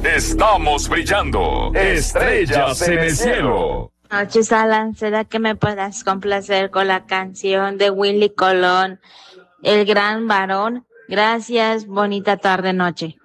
Estamos brillando. Estrellas en el cielo. Noches, Alan. ¿Será que me puedas complacer con la canción de Willy Colón, El Gran Varón? Gracias, bonita tarde-noche.